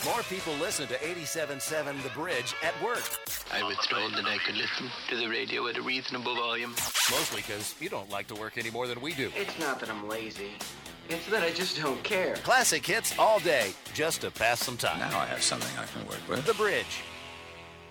More people listen to 87.7 The Bridge at work. I was told that I could listen to the radio at a reasonable volume. Mostly because you don't like to work any more than we do. It's not that I'm lazy. It's that I just don't care. Classic hits all day, just to pass some time. Now I have something I can work with. The Bridge,